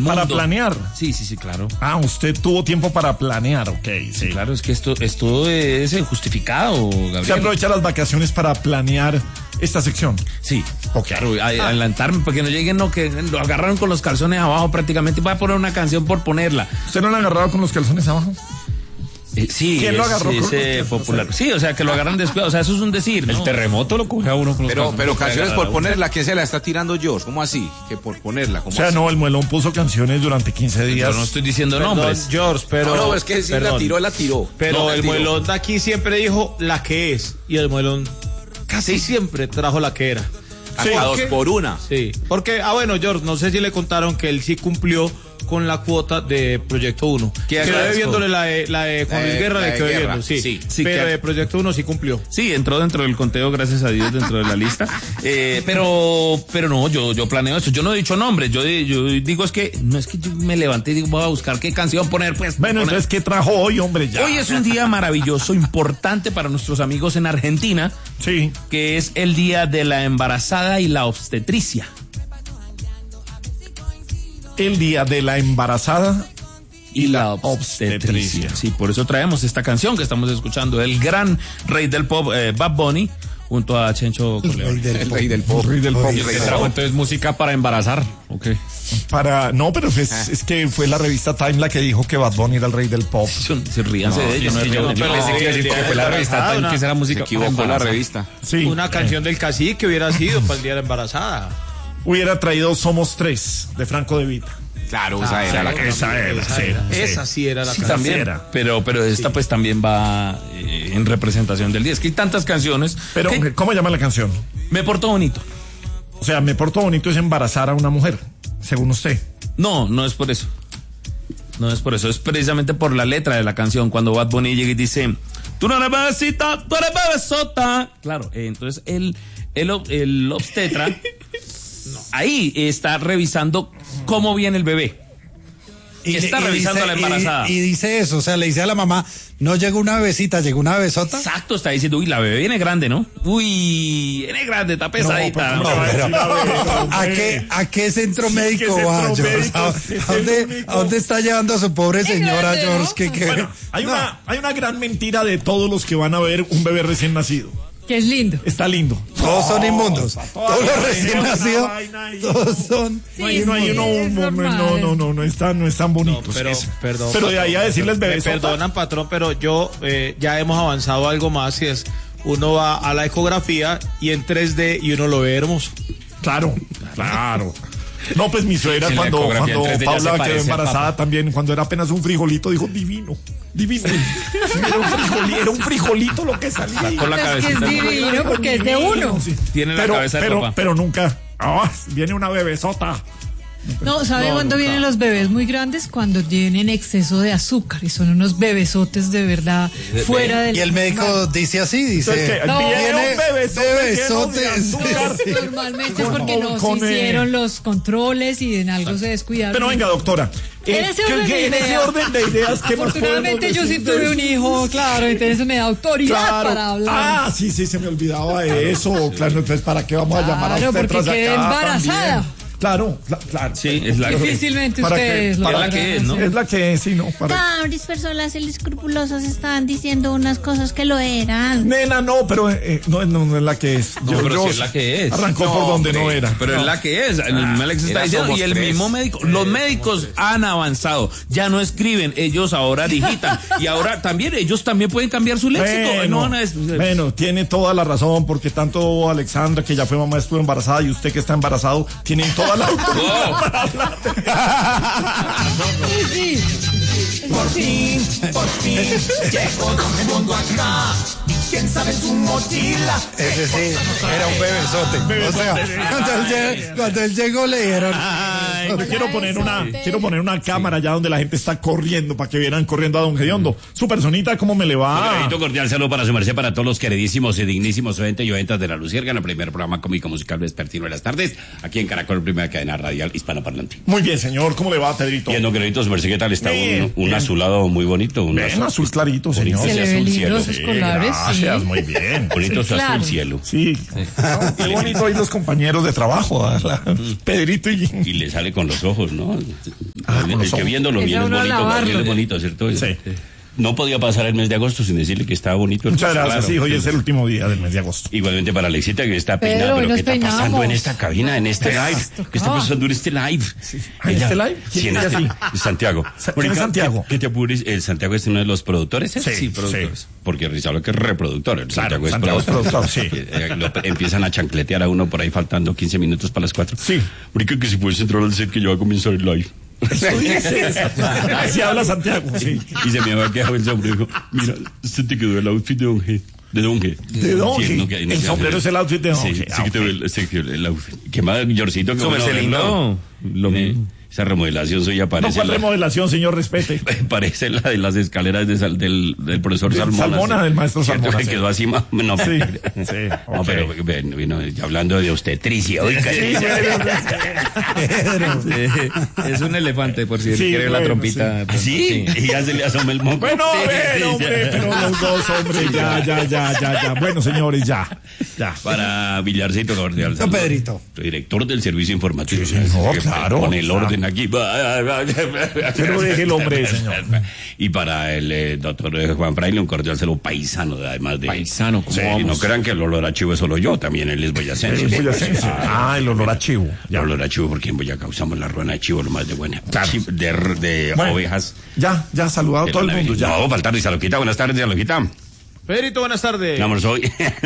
mundo. Para planear. Sí, claro. Ah, usted tuvo tiempo para planear, ok. Sí, Claro, es que esto es justificado, Gabriel. Se aprovecha las vacaciones para planear esta sección. Sí, Ok. claro, adelantarme para que no lleguen, no, que lo agarraron con los calzones abajo prácticamente. Voy a poner una canción por ponerla. ¿Usted no lo ha agarrado con los calzones abajo? Sí, ¿Quién lo agarró con los popular. Sí, o sea, que lo agarran descuidado. O sea, eso es un decir, ¿no? El terremoto lo coge a uno con los calzones. Pero canciones por ponerla, ¿quién se la está tirando George? ¿Cómo así? Que por ponerla, ¿cómo O sea, así? no, el muelón puso canciones durante 15 días. Yo no estoy diciendo nombres. George, pero... No, es que si la tiró, la tiró. Pero No, el tiró. muelón de aquí siempre dijo la que es. Y el muelón casi siempre trajo la que era. Hasta dos por una. Sí. Porque, bueno, George, no sé si le contaron que él sí cumplió con la cuota de Proyecto 1. ¿Qué Quedó agradezco? debiéndole la de Juan Luis Guerra, la le de quedó Guerra, debiendo, sí. sí, Pero que- de Proyecto 1 sí cumplió. Sí, entró dentro del conteo, gracias a Dios, dentro de la lista. Pero no, yo planeo eso. Yo no he dicho nombres. Yo digo es que, no es que yo me levanté y digo, voy a buscar qué canción poner, pues. Bueno, poner. entonces, ¿qué trajo hoy, hombre? Ya. Hoy es un día maravilloso, importante para nuestros amigos en Argentina, Sí. que es el día de la embarazada y la obstetricia. El día de la embarazada Y la obstetricia. Sí, por eso traemos esta canción que estamos escuchando, el gran rey del pop, Bad Bunny, junto a Chencho Corleone. El rey del pop. El rey del pop. El rey del Trajo pop. entonces música para embarazar. Ok. No, pero es que fue la revista Time la que dijo que Bad Bunny era el rey del pop. Se ríanse de ellos. yo pensé que iba a decir porque fue la revista Time que esa era Se música. equivocó la revista. Sí. Una canción del cacique hubiera sido para el día de la embarazada. Hubiera traído Somos Tres, de Franco De Vita. Claro, esa era la que... Esa era, sí. Esa sí era la Sí, canción. también. era. Pero esta pues también va en representación del día. Es que hay tantas canciones. Pero, que ¿cómo llama la canción? me porto bonito. O sea, me porto bonito es embarazar a una mujer, según usted. No es por eso. No es por eso. Es precisamente por la letra de la canción. Cuando Bad Bunny llega y dice, tú no eres bebecita, tú eres bebesota. Claro, entonces el obstetra ahí está revisando cómo viene el bebé. Y está revisando a la embarazada. Y dice eso, o sea, le dice a la mamá, no llegó una bebecita, llegó una bebesota. Exacto, está diciendo, uy, la bebé viene grande, ¿no? Uy, viene grande, está pesadita. No, pero- ¿A qué centro Sí, médico ¿qué va, centro George? médico? ¿A Es el dónde, único. a dónde está llevando a su pobre señora, grande, ¿no? George? Bueno, hay una gran mentira de todos los que van a ver un bebé recién nacido. Que es lindo. Está lindo. Todos son inmundos. Todos los recién nacidos, todos son... No hay uno, no están bonitos. Pero, Eso. perdón. Pero de ahí a decirles Me bebés. perdonan, patrón, pero yo ya hemos avanzado algo más y es uno va a la ecografía y en 3D y uno lo ve hermoso. Claro. No, pues mi suegra Sí, la cuando ecografía en 3D ya se Paula quedó parece al embarazada Papa. también, cuando era apenas un frijolito, dijo divino. Sí, era un frijolito lo que salía. Con la Es que es cabecita. divino porque es de uno. Sí. Tiene la cabeza de papá. pero nunca. Viene una bebesota. No, ¿sabe cuándo vienen los bebés muy grandes? Cuando tienen exceso de azúcar y son unos bebesotes de verdad fuera del... Y el médico dice así, Entonces, dice... que No, viene un bebesote lleno de bebesote, azúcar. sí. Normalmente es porque no con, se hicieron los controles y en algo se descuidaron. Pero venga, doctora. En ese orden de en ese ideas. orden de ideas que nos Afortunadamente yo sí tuve un hijo, claro, entonces me da autoridad para hablar. Sí, se me olvidaba de eso. Claro, entonces, ¿para qué vamos a llamar a Claro, usted porque quedé embarazada. También? Claro. Sí, es la Difícilmente ¿Para ustedes qué? lo Es la podrán que es, ¿no? hacer. Es la que es, sí, ¿no? Varias personas escrupulosas estaban diciendo unas cosas que lo eran. Nena, no, pero no es la que es. No, pero sí es la que es. Arrancó por donde no era. Pero es la que es. El mismo Alex está Era diciendo. Somos Y el Tres. mismo médico. Los médicos han avanzado. Ya no escriben. Ellos ahora digitan. Y ahora también, ellos también pueden cambiar su léxico. No van a Bueno, tiene toda la razón, porque tanto Alexandra, que ya fue mamá, estuvo embarazada, y usted que está embarazado, tienen toda la autoridad para hablar. Sí, Por fin, llegó Don Redondo acá. Y quién sabe en su mochila. Ese sí, era un bebesote. O sea, cuando él llegó le dieron... Quiero poner una cámara allá donde la gente está corriendo, para que vieran corriendo a Don Gediondo. Su personita, ¿cómo me le va? Un cordial saludo para su merced, para todos los queridísimos y dignísimos oyentes y oyentas de La Luciérnaga, el primer programa cómico musical vespertino de las tardes, aquí en Caracol, primera cadena radial hispanoparlante. Muy bien, señor, ¿cómo le va, Pedrito? Bien, don Queridito, su merced, ¿qué tal está? Bien, Un bien. azulado muy bonito. Un Azul clarito, señor. se le ve azul lindo cielo. sus colores. Gracias, Sí. muy bien. Bonito Sí, su claro. azul cielo. Sí. Qué bonito hoy los compañeros de trabajo, ¿verdad? Pedrito y... Y le sale con los ojos, ¿no? Es que viéndolo bien es bonito, es bonito, ¿cierto? Sí. No podía pasar el mes de agosto sin decirle que estaba bonito. Muchas gracias, claro. sí, hoy es el último día del mes de agosto. Igualmente para Alexita, que está Pedro, peinada, pero nos ¿qué está peinamos. pasando en esta cabina, en este live? tocaba. ¿Qué está pasando en este live? ¿Este live? Sí, en este Santiago. ¿Quién es Santiago? ¿Qué te apures? ¿El Santiago es uno de los productores? Sí, productores. Porque Rizalo que es reproductor. El Claro, Santiago Santiago es productor, sí. Empiezan a chancletear a uno por ahí faltando 15 minutos para las 4. Sí. Marica, que si puedes entrar al set que ya va a comenzar el live. Así habla Santiago, sí. Y se me había quedado el sombrero y dijo, mira, se te quedó el outfit de Don G. De Don G. ¿De Don Sí, G? no, que- El sombrero es el outfit de Don Sí, G. sí que te ve el outfit. ¿Qué más, Yorcito? Su Marcelino, lo mismo. Esa remodelación suya No, parece ¿cuál remodelación, señor? Respete. parece la de las escaleras del profesor Del Salmona. Salmona, sí. del maestro Cierto Salmona, que sí. quedó así más... No, Sí, pero- sí, No, ok. pero bueno, hablando de obstetricia, oiga. Es un elefante, por si Sí, quiere ver la bueno, trompita. ¿Ah, sí? Y ya se le asoma el moco. Bueno, a Sí, ver, sí, hombre, sí. pero los dos, hombre, ya. Bueno, señores, ya. Para Villarcito Cordial. Don Pedrito. Director del servicio informativo. Sí, señor, Que claro. Pone el orden aquí. Pero deje el hombre, señor. Y para el doctor Juan Fraile, un cordial saludo paisano, además de... Paisano, ¿cómo Sí, vamos? no crean que el olor a chivo es solo yo, también él es boyacense. El boyacense. Ah, el olor a chivo. El Ya. olor a chivo, porque en Boyacá usamos la ruana de chivo, lo más de buena. Claro. De Bueno, ovejas. Ya, saludado de todo el la mundo, Navidad. ya. No, faltar de Saloquita. Buenas tardes, Saloquita. Pedrito, buenas tardes. No, amor, soy...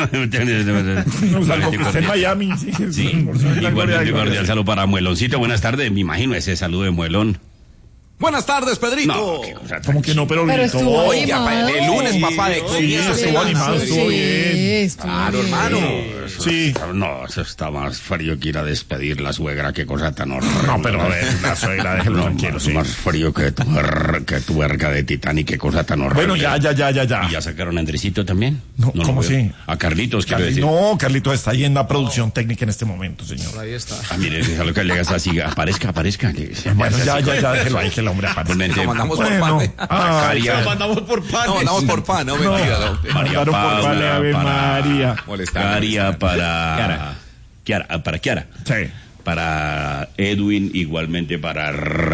No, salvo que esté en Miami. Sí, igualmente cordial saludo para Mueloncito. Buenas tardes, me imagino ese saludo de Muelón. Buenas tardes, Pedrito. No, qué cosa Como que no, pero Pero gritó. estuvo Oiga, animado. el lunes, papá, de Sí, comienzo estuvo semana. animado, estuvo bien. estuvo Claro, bien. hermano. Sí. No, eso está más frío que ir a despedir la suegra, qué cosa tan horrible. No, pero a ver, la suegra, déjelo No, tranquilo, más, sí. más frío que tu verga de Titanic, qué cosa tan horrible. Bueno, ya. ¿Y ya sacaron a Andresito también? No, lo ¿cómo veo. sí? A Carlitos, quiero decir. No, Carlito está ahí en la producción técnica en este momento, señor. Ahí está. Ah, mire, es lo que le hagas así, aparezca. Que Bueno, ya, déjelo ahí, que el hombre aparece. Realmente, Lo mandamos por Bueno, pan. María- Lo mandamos por pan. No, mandamos por pan, no mentira. No. María Mandaron por Paula, vale, Ave María. María para Kiara. Sí. Para Edwin, igualmente para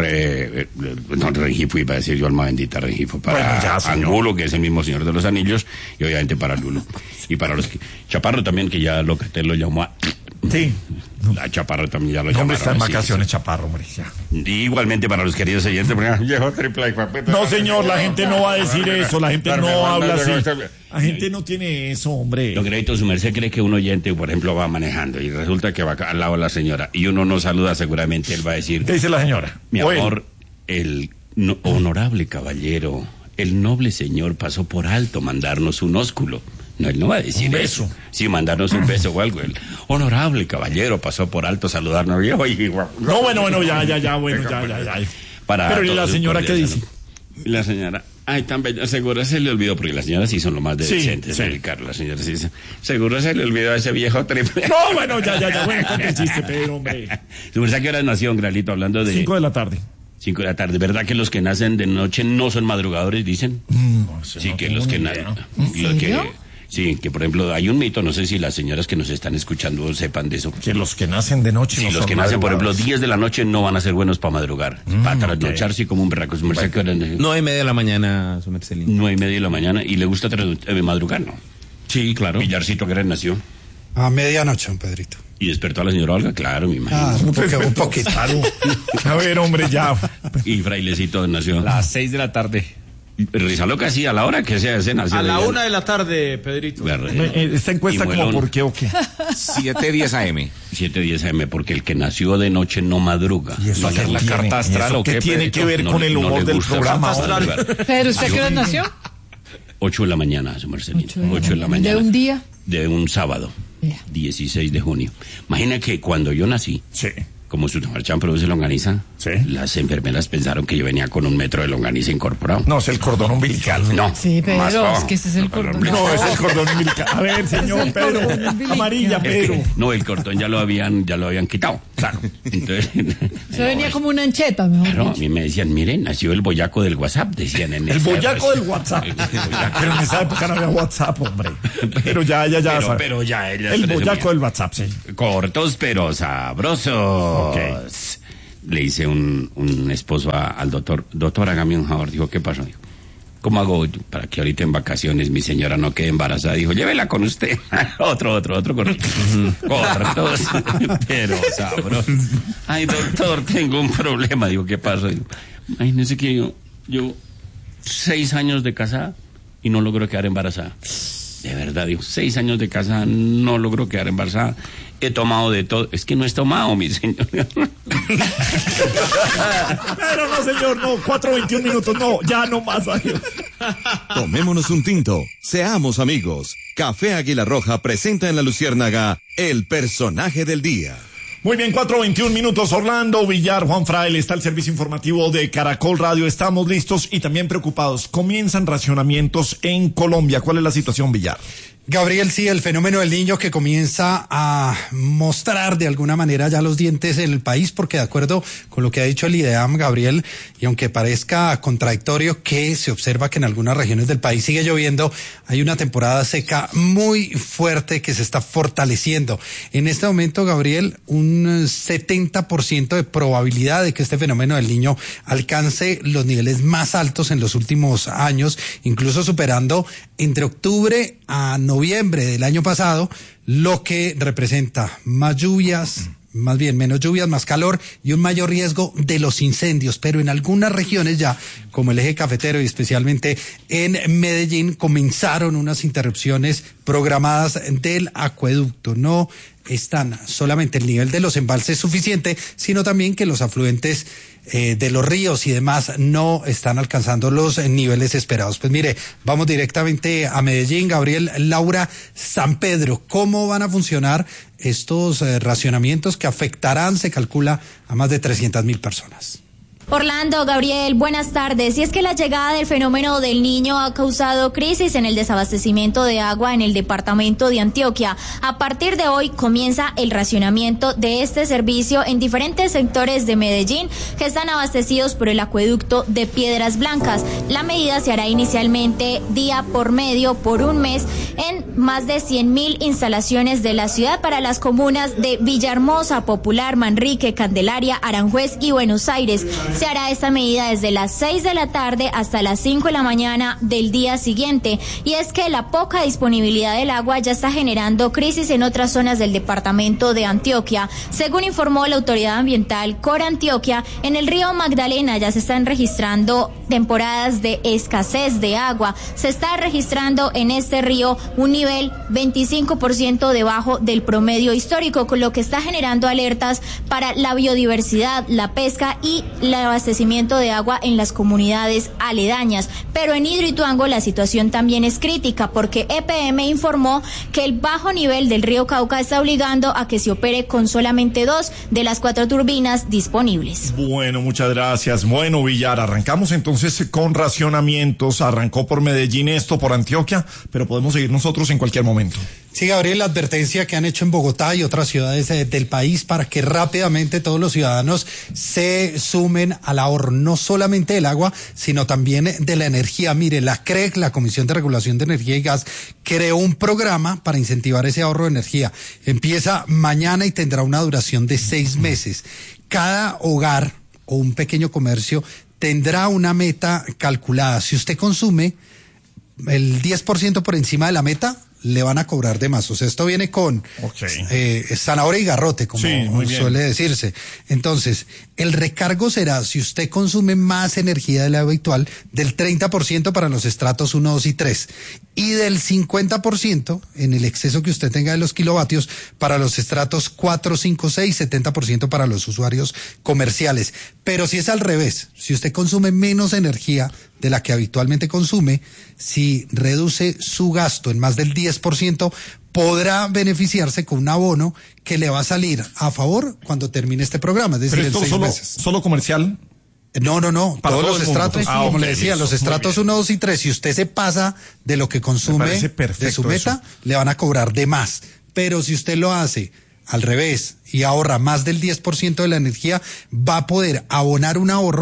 Rengifo, iba a decir yo, alma bendita Rengifo, para Bueno, ya, señor. Angulo, que es el mismo Señor de los Anillos, y obviamente para Lulo. Y para los que... Chaparro también, que ya Locatel lo llamó a... Sí. La Chaparro también ya lo El hombre llamaron está en así. vacaciones, Chaparro, hombre. Ya. Y igualmente para los queridos oyentes, porque viejo triple papito. No, señor, la gente no va a decir eso. La gente no habla así. La gente no tiene eso, hombre. Don Crédito, su merced cree que un oyente, por ejemplo, va manejando y resulta que va al lado de la señora y uno no saluda, seguramente él va a decir, ¿Qué dice la señora? mi O él. amor, el honorable caballero, el noble señor pasó por alto mandarnos un ósculo. No, él no va a decir Un beso. eso. Sí, mandarnos un beso o algo. El honorable caballero pasó por alto saludarnos. Viejo, y, No, bueno, bueno, ya. Para Pero ¿y la todos, señora un qué cordial dice? saludo. La señora, ay, tan bella, seguro se le olvidó, porque las señoras sí son lo más Sí, decentes, sí. Ricardo. Las señoras sí dicen, seguro se le olvidó a ese viejo triple. No, bueno, ya. Bueno, cuenta el chiste, Pedro, hombre. Su merced, ¿qué hora nació, un Gralito, hablando de 5 de la tarde. 5 de la tarde? ¿Verdad que los que nacen de noche no son madrugadores, dicen? No sé, Sí, no que tengo los que ni nacen... idea. Sí, que por ejemplo hay un mito, no sé si las señoras que nos están escuchando sepan de eso. Que los que nacen de noche Si no los son que nacen, por ejemplo, madrugadores. 10 de la noche no van a ser buenos para madrugar. Para trasnocharse como un berraco. Su merced, ¿qué hora nació? 9:30 de la mañana, su Marcelino. 9:30 de la mañana. ¿Y le gusta madrugar, no? Sí, claro. Villarcito, ¿qué hora nació? A medianoche, don Pedrito. ¿Y despertó a la señora Olga? Claro, me imagino. Ah, un poquito. Claro. A ver, hombre, ya. Y Frailecito nació. Las 6 de la tarde. Rizalo casi a la hora que sea ese nació. A la 1 de la tarde, Pedrito. Esta encuesta Y como Muelón. por qué o qué. 7:10 AM. 7:10 AM, porque el que nació de noche no madruga. ¿Y eso No qué le tiene? gusta. carta astral ¿Eso o qué, qué tiene Pedrito? que ver No con le- el no humor le del gusta. programa? Carta astral. hombre? Pero ¿usted qué hora nació? 8 de la mañana, su Marcelino. 8 de la ¿De mañana. un día? De un sábado. Ya. 16 de junio. Imagina que cuando yo nací, Sí. como su marchán produce longaniza, Sí. las enfermeras pensaron que yo venía con 1 metro de longaniza incorporado. No, es el cordón umbilical. No. Sí, pero más es abajo. que ese es el cordón. No, es el cordón umbilical. A ver, señor Es el Pedro. cordón umbilical. Amarilla, Pedro. No, el cordón ya lo habían quitado. Claro. Entonces, Se venía como una ancheta, mejor claro, a dicho. mí me decían, miren, nació el boyaco del WhatsApp, decían en El esa boyaco época. del WhatsApp. Pero en esa época no había WhatsApp, hombre. Pero ya. Pero ya, El boyaco del WhatsApp, sí. Cortos pero sabrosos. Ok. le hice un esposo al doctor, hágame un favor. Dijo, ¿qué pasó? Dijo, ¿cómo hago para que ahorita en vacaciones mi señora no quede embarazada? Dijo, llévela con usted. otro correcto. Pero sabroso. Ay, doctor, tengo un problema. Digo, ¿qué pasó? Digo, imagínese que yo 6 años de casada y no logro quedar embarazada. De verdad, digo, 6 años de casada, no logro quedar embarazada. He tomado de todo. Es que no he tomado, mi señor. Pero no, señor, no. 4:21 minutos, no. Ya no más. Tomémonos un tinto. Seamos amigos. Café Águila Roja presenta en La Luciérnaga el personaje del día. Muy bien, 4:21 minutos. Orlando Villar, Juan Fraile, está el servicio informativo de Caracol Radio. Estamos listos y también preocupados. Comienzan racionamientos en Colombia. ¿Cuál es la situación, Villar? Gabriel, sí, el fenómeno del niño que comienza a mostrar de alguna manera ya los dientes en el país, porque de acuerdo con lo que ha dicho el IDEAM, Gabriel, y aunque parezca contradictorio que se observa que en algunas regiones del país sigue lloviendo, hay una temporada seca muy fuerte que se está fortaleciendo. En este momento, Gabriel, un 70% de probabilidad de que este fenómeno del niño alcance los niveles más altos en los últimos años, incluso superando entre octubre a noviembre del año pasado, lo que representa más lluvias, más bien menos lluvias, más calor y un mayor riesgo de los incendios. Pero en algunas regiones ya, como el eje cafetero y especialmente en Medellín, comenzaron unas interrupciones programadas del acueducto. No están solamente el nivel de los embalses suficiente, sino también que los afluentes de los ríos y demás no están alcanzando los niveles esperados. Pues mire, vamos directamente a Medellín. Gabriel, Laura, San Pedro, ¿cómo van a funcionar estos racionamientos que afectarán, se calcula, a más de 300.000 personas? Orlando, Gabriel, buenas tardes. Y es que la llegada del fenómeno del Niño ha causado crisis en el desabastecimiento de agua en el departamento de Antioquia. A partir de hoy comienza el racionamiento de este servicio en diferentes sectores de Medellín que están abastecidos por el acueducto de Piedras Blancas. La medida se hará inicialmente día por medio por un mes en más de 100.000 instalaciones de la ciudad para las comunas de Villahermosa, Popular, Manrique, Candelaria, Aranjuez y Buenos Aires. Se hará esta medida desde las 6 de la tarde hasta las 5 de la mañana del día siguiente. Y es que la poca disponibilidad del agua ya está generando crisis en otras zonas del departamento de Antioquia. Según informó la autoridad ambiental Corantioquia, en el río Magdalena ya se están registrando temporadas de escasez de agua. Se está registrando en este río un nivel 25% debajo del promedio histórico, con lo que está generando alertas para la biodiversidad, la pesca y el abastecimiento de agua en las comunidades aledañas. Pero en Hidroituango la situación también es crítica porque EPM informó que el bajo nivel del río Cauca está obligando a que se opere con solamente 2 de las 4 turbinas disponibles. Bueno, muchas gracias. Bueno, Villar, arrancamos entonces con racionamientos. Arrancó por Medellín esto, por Antioquia, pero podemos seguir nosotros en cualquier momento. Sí, Gabriel, la advertencia que han hecho en Bogotá y otras ciudades del país para que rápidamente todos los ciudadanos se sumen al ahorro, no solamente del agua, sino también de la energía. Mire, la CREG, la Comisión de Regulación de Energía y Gas, creó un programa para incentivar ese ahorro de energía. Empieza mañana y tendrá una duración de 6 meses. Cada hogar o un pequeño comercio tendrá una meta calculada. Si usted consume el 10% por encima de la meta, le van a cobrar de más. O sea, esto viene con zanahoria y garrote, como suele decirse. Entonces, el recargo será, si usted consume más energía de la habitual, del 30% para los estratos 1, 2 y 3, y del 50% en el exceso que usted tenga de los kilovatios para los estratos 4, 5, 6, 70% para los usuarios comerciales. Pero si es al revés, si usted consume menos energía de la que habitualmente consume, si reduce su gasto en más del 10%, podrá beneficiarse con un abono que le va a salir a favor cuando termine este programa, es decir, ¿pero esto solo comercial? No, para todos los estratos, como le decía, los estratos 1, 2 y 3, si usted se pasa de lo que consume de su meta, le van a cobrar de más. Pero si usted lo hace al revés y ahorra más del 10% de la energía, va a poder abonar un ahorro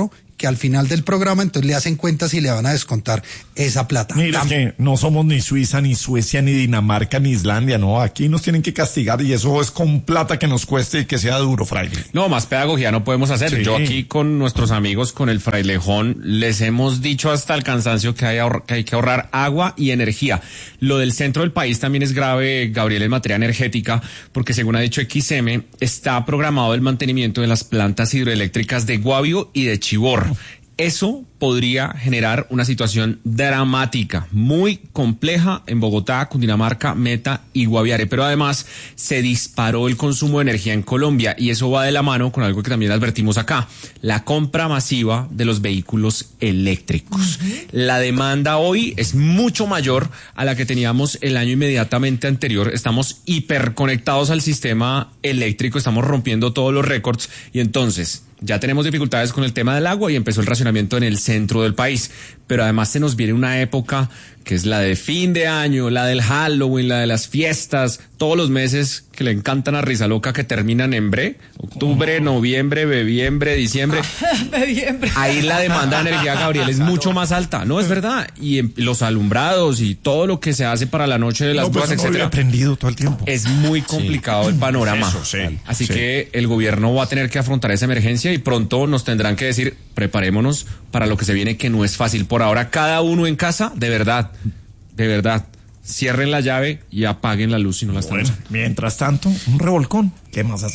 que al final del programa entonces le hacen cuentas y le van a descontar esa plata. Mira que no somos ni Suiza, ni Suecia, ni Dinamarca, ni Islandia, no, aquí nos tienen que castigar y eso es con plata que nos cueste y que sea duro, fraile. No, más pedagogía no podemos hacer. Sí. Yo aquí con nuestros amigos, con el frailejón, les hemos dicho hasta el cansancio que hay que ahorrar agua y energía. Lo del centro del país también es grave, Gabriel, en materia energética, porque según ha dicho XM, está programado el mantenimiento de las plantas hidroeléctricas de Guavio y de Chivor. Eso podría generar una situación dramática, muy compleja en Bogotá, Cundinamarca, Meta y Guaviare. Pero además se disparó el consumo de energía en Colombia y eso va de la mano con algo que también advertimos acá, la compra masiva de los vehículos eléctricos. La demanda hoy es mucho mayor a la que teníamos el año inmediatamente anterior. Estamos hiperconectados al sistema eléctrico, estamos rompiendo todos los récords y entonces ya tenemos dificultades con el tema del agua y empezó el racionamiento en el centro del país. Pero además se nos viene una época que es la de fin de año, la del Halloween, la de las fiestas, todos los meses que le encantan a Risa Loca que terminan en bre, octubre, noviembre, bebiembre, diciembre. Ahí la demanda de energía, Gabriel, es mucho más alta, ¿no? Es verdad. Y los alumbrados y todo lo que se hace para la noche de las bodas, etcétera. Aprendido todo el tiempo. Es muy complicado el panorama. Eso, sí, Así sí. que el gobierno va a tener que afrontar esa emergencia y pronto nos tendrán que decir, preparémonos para lo que se viene, que no es fácil. Por ahora, cada uno en casa, de verdad, cierren la llave y apaguen la luz si no la están usando. Mientras tanto, un revolcón. ¿Qué más hacer?